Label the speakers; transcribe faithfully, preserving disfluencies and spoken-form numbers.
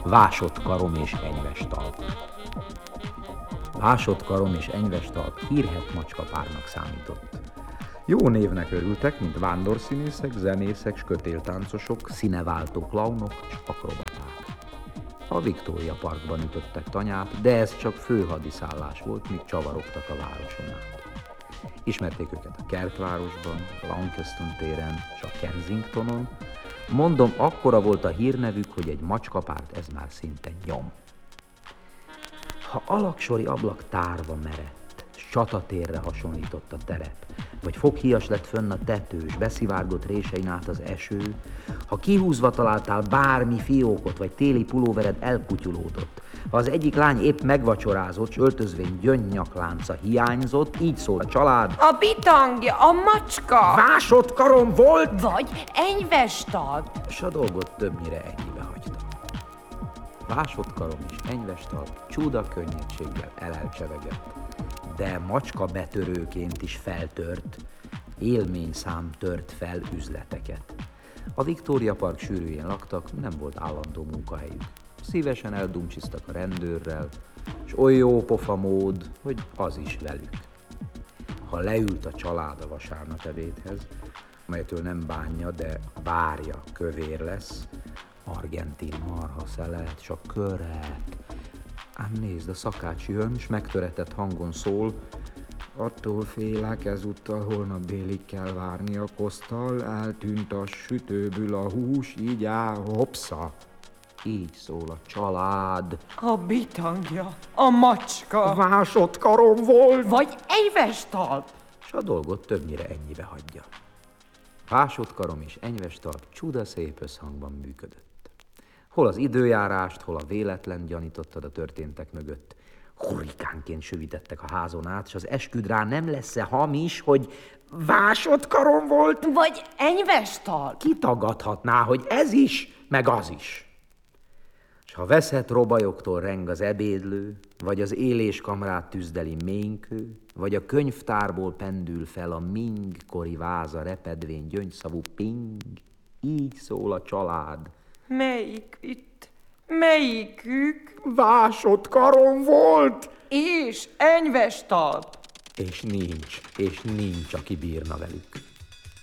Speaker 1: Vásott karom és enyves talp. Vásott karom és enyves talp hírhedt macskapárnak számított. Jó névnek örültek, mint vándorszínészek, zenészek, s kötéltáncosok, színeváltó klaunok és akrobaták. A Victoria Parkban ütöttek tanyát, de ez csak főhadiszállás volt, míg csavarogtak a városon át. Ismerték őket a Kertvárosban, a Launceston téren és a Kensingtonon. Mondom, akkora volt a hírnevük, hogy egy macskapárt ez már szinte nyom. Ha alaksori ablak tárva merett, s csatatérre hasonlított a terep, vagy foghíjas lett fönn a tető, s beszivárgott résein át az eső, ha kihúzva találtál bármi fiókot, vagy téli pulóvered elkutyulódott, ha az egyik lány épp megvacsorázott, s öltözvény gyönnyaklánca hiányzott, így szól a család.
Speaker 2: A bitangja, a macska!
Speaker 1: Vásott karom volt!
Speaker 2: Vagy enyves talp!
Speaker 1: S a dolgot többnyire ennyibe hagyta. Vásott karom és enyves talp csuda könnyedséggel elelcsevegett, de macska betörőként is feltört, élményszám tört fel üzleteket. A Victoria Park sűrűjén laktak, nem volt állandó munkahelyük. Szívesen eldumcsisztak a rendőrrel, s oly jó pofa mód, hogy az is velük. Ha leült a család a vasárnap ebédhez, melytől nem bánja, de várja, kövér lesz, argentin marha szelet, s a köret. Ám nézd, a szakács jön, s megtöretett hangon szól, attól félek, ezúttal holnap délig kell várni a koszttal, eltűnt a sütőből a hús, így áll, hopsza. Így szól a család.
Speaker 2: A bitangja, a macska!
Speaker 1: Vásott karom volt!
Speaker 2: Vagy enyves talp!
Speaker 1: S a dolgot többnyire ennyibe hagyja. Vásott karom és enyves talp csuda szép összhangban működött. Hol az időjárást, hol a véletlen gyanítottad a történtek mögött. Hurrikánként süvítettek a házon át, s az esküd rá nem lesz-e hamis, hogy vásott karom volt?
Speaker 2: Vagy enyves talp!
Speaker 1: Ki tagadhatná, hogy ez is, meg az is? S ha veszett robajoktól reng az ebédlő, vagy az éléskamrát tüzdeli ménykő, vagy a könyvtárból pendül fel a ming-kori váza repedvény gyöngyszavú ping, így szól a család.
Speaker 2: Melyik itt? Melyikük?
Speaker 1: Vásott karom volt!
Speaker 2: És enyves talp!
Speaker 1: És nincs, és nincs, aki bírna velük.